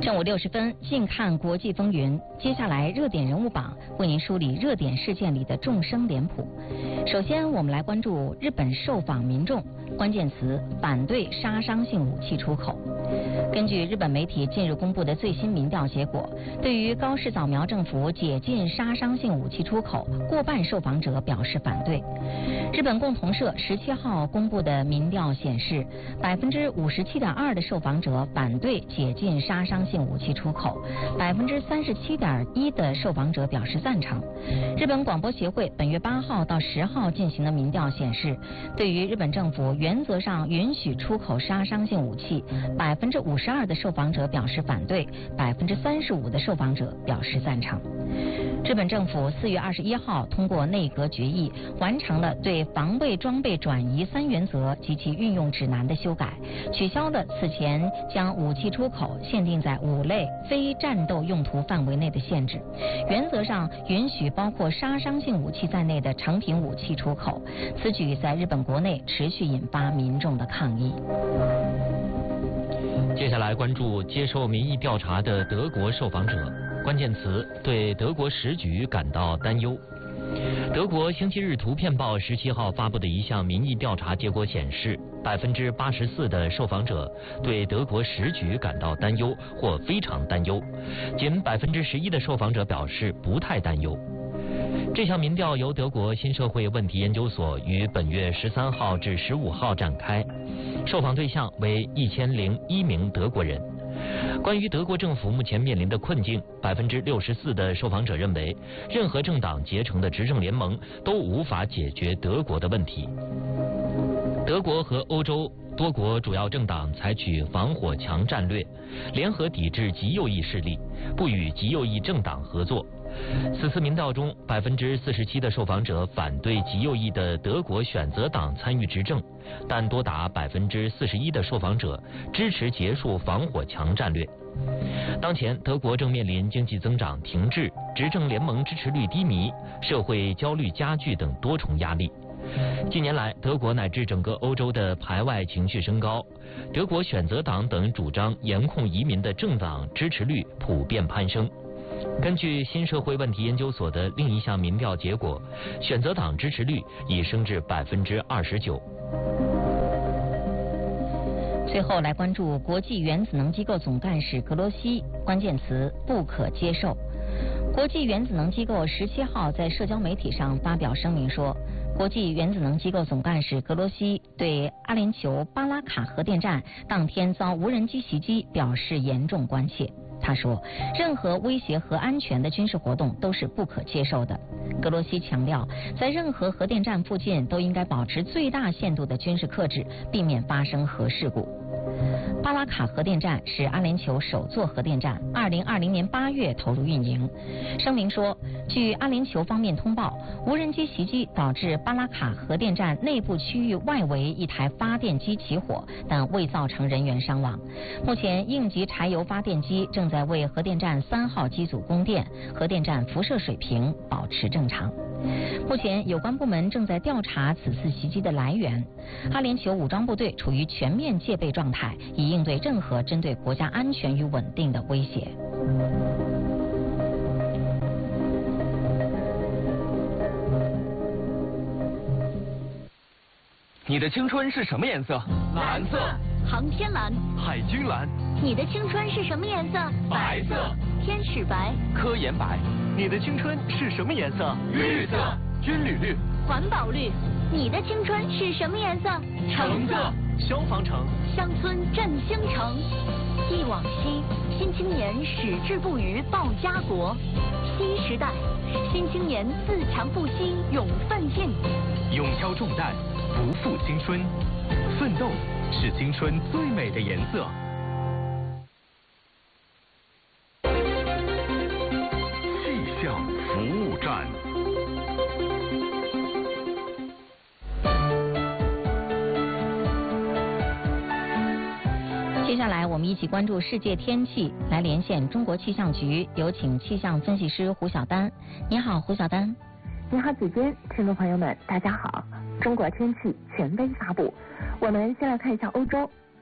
正午60分，近看国际风云。接下来热点人物榜为您梳理热点事件里的众生脸谱。首先，我们来关注日本受访民众，关键词反对杀伤性武器出口。根据日本媒体近日公布的最新民调结果，对于高市早苗政府解禁杀伤性武器出口，过半受访者表示反对。日本共同社17号公布的民调显示，57.2%的受访者反对解禁杀伤性武器出口，37.1%的受访者表示赞成。日本广播协会本月8号到10号进行的民调显示，对于日本政府原则上允许出口杀伤性武器，52%的受访者表示反对，35%的受访者表示赞成。日本政府4月21号通过内阁决议，完成了对防卫装备转移3原则及其运用指南的修改，取消了此前将武器出口限定在5类非战斗用途范围内的限制，原则上允许包括杀伤性武器在内的成品武器出口。此举在日本国内持续引发民众的抗议。 接下来关注接受民意调查的德国受访者，关键词对德国时局感到担忧。德国星期日图片报17号发布的一项民意调查结果显示，84%的受访者对德国时局感到担忧或非常担忧，仅11%的受访者表示不太担忧。这项民调由德国新社会问题研究所于本月13号至15号展开，受访对象为1001名德国人。关于德国政府目前面临的困境，64%的受访者认为，任何政党结成的执政联盟都无法解决德国的问题。德国和欧洲多国主要政党采取防火墙战略，联合抵制极右翼势力，不与极右翼政党合作。此次民调中，47%的受访者反对极右翼的德国选择党参与执政，但多达41%的受访者支持结束防火墙战略。当前，德国正面临经济增长停滞、执政联盟支持率低迷、社会焦虑加剧等多重压力。近年来，德国乃至整个欧洲的排外情绪升高，德国选择党等主张严控移民的政党支持率普遍攀升。根据新社会问题研究所的另一项民调结果，选择党支持率已升至29%。 最后来关注国际原子能机构总干事格罗西，关键词不可接受。国际原子能机构17号在社交媒体上发表声明说，国际原子能机构总干事格罗西对阿联酋巴拉卡核电站当天遭无人机袭击表示严重关切。他说，任何威胁核安全的军事活动都是不可接受的。格罗西强调，在任何核电站附近都应该保持最大限度的军事克制，避免发生核事故。巴拉卡核电站是阿联酋首座核电站，2020年8月投入运营。声明说，据阿联酋方面通报，无人机袭击导致巴拉卡核电站内部区域外围一台发电机起火，但未造成人员伤亡。目前，应急柴油发电机正在为核电站3号机组供电，核电站辐射水平保持正常。目前，有关部门正在调查此次袭击的来源。阿联酋武装部队处于全面戒备状态，以应对任何针对国家安全与稳定的威胁。 你的青春是什么颜色？ 蓝色。航天蓝。 海军蓝。 你的青春是什么颜色？ 白色。 天使白。 科研白。你的青春是什么颜色？ 绿色。 军旅绿。 环保绿。你的青春是什么颜色？ 橙色。消防橙。 乡村振兴城。忆往昔，新青年矢志不渝报家国。新时代，新青年自强不息勇奋进。 勇挑重担，不负青春，奋斗是青春最美的颜色。 气象服务站。 接下来我们一起关注世界天气，来连线中国气象局，有请气象分析师胡晓丹。你好，胡晓丹。 你好，子君，听众朋友们，大家好。中国天气权威发布，我们先来看一下欧洲。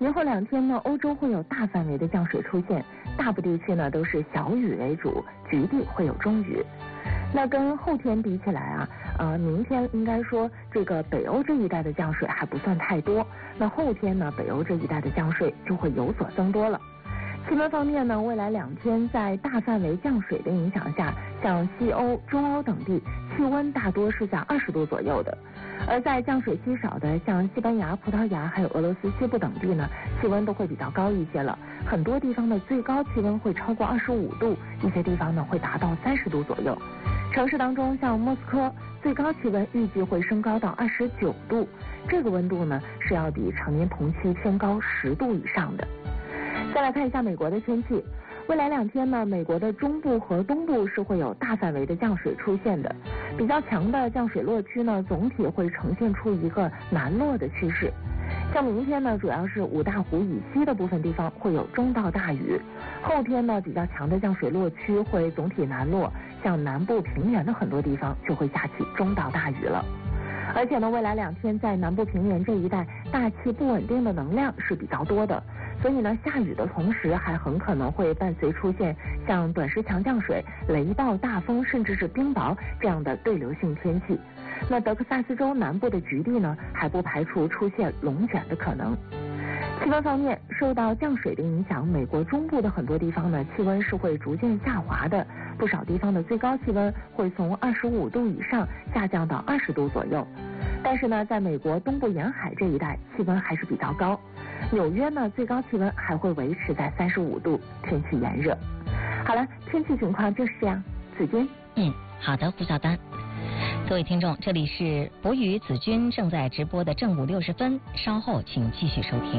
明后2天呢，欧洲会有大范围的降水出现，大部地区呢都是小雨为主，局地会有中雨。那跟后天比起来啊，明天应该说这个北欧这一带的降水还不算太多，那后天呢，北欧这一带的降水就会有所增多了。气温方面呢，未来2天在大范围降水的影响下，像西欧、中欧等地气温大多是在20度左右的，而在降水稀少的像西班牙、葡萄牙还有俄罗斯西部等地呢，气温都会比较高一些了，很多地方的最高气温会超过25度，一些地方呢会达到30度左右。城市当中，像莫斯科最高气温预计会升高到29度，这个温度呢是要比常年同期偏高10度以上的。再来看一下美国的天气，未来2天呢，美国的中部和东部是会有大范围的降水出现的，比较强的降水落区呢，总体会呈现出一个南落的趋势。像明天呢，主要是五大湖以西的部分地方会有中到大雨，后天呢，比较强的降水落区会总体南落，像南部平原的很多地方就会下起中到大雨了。而且呢，未来2天在南部平原这一带，大气不稳定的能量是比较多的，所以呢，下雨的同时还很可能会伴随出现像短时强降水、雷暴、大风甚至是冰雹这样的对流性天气。那德克萨斯州南部的局地呢，还不排除出现龙卷的可能。气温方面，受到降水的影响，美国中部的很多地方呢，气温是会逐渐下滑的，不少地方的最高气温会从25度以上下降到20度左右。但是呢，在美国东部沿海这一带，气温还是比较高。纽约呢，最高气温还会维持在35度，天气炎热。好了，天气情况就是这样。子君， 好的，胡晓丹。各位听众，这里是博宇子君正在直播的正午60分，稍后请继续收听。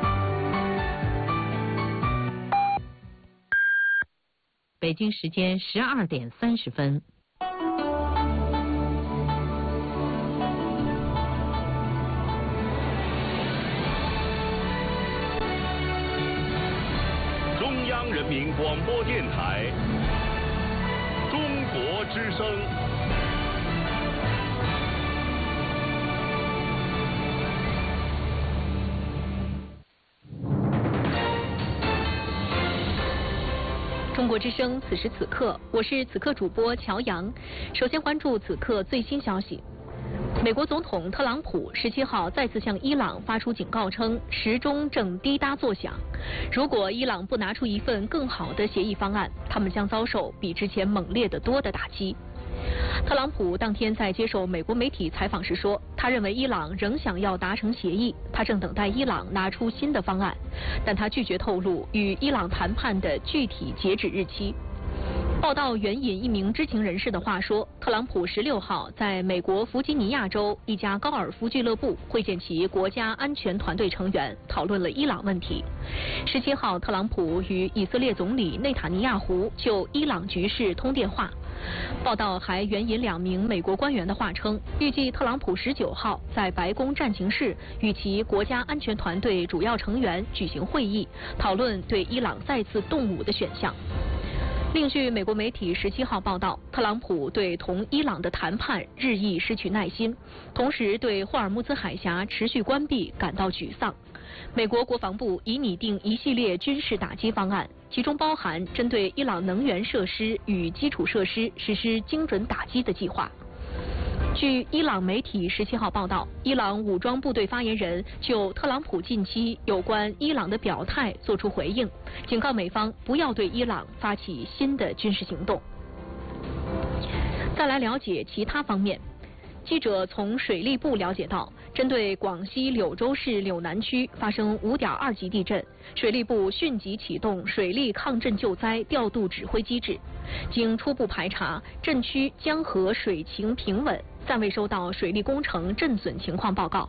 北京时间12点30分。 中央人民广播电台，中国之声。 中国之声，此时此刻，我是此刻主播乔阳。首先关注此刻最新消息。美国总统特朗普17号再次向伊朗发出警告称，时钟正滴答作响。如果伊朗不拿出一份更好的协议方案，他们将遭受比之前猛烈得多的打击。特朗普当天在接受美国媒体采访时说，他认为伊朗仍想要达成协议，他正等待伊朗拿出新的方案，但他拒绝透露与伊朗谈判的具体截止日期。报道援引一名知情人士的话说，特朗普16号在美国弗吉尼亚州一家高尔夫俱乐部会见其国家安全团队成员，讨论了伊朗问题。17号，特朗普与以色列总理内塔尼亚胡就伊朗局势通电话。报道还援引2名美国官员的话称，预计特朗普19号在白宫战情室与其国家安全团队主要成员举行会议，讨论对伊朗再次动武的选项。另据美国媒体17号报道，特朗普对同伊朗的谈判日益失去耐心，同时对霍尔木兹海峡持续关闭感到沮丧。美国国防部已拟定一系列军事打击方案，其中包含针对伊朗能源设施与基础设施实施精准打击的计划。据伊朗媒体17号报道，伊朗武装部队发言人就特朗普近期有关伊朗的表态作出回应，警告美方不要对伊朗发起新的军事行动。再来了解其他方面。记者从水利部了解到，针对广西柳州市柳南区发生5.2级地震，水利部迅即启动水利抗震救灾调度指挥机制。经初步排查，震区江河水情平稳，暂未收到水利工程震损情况报告。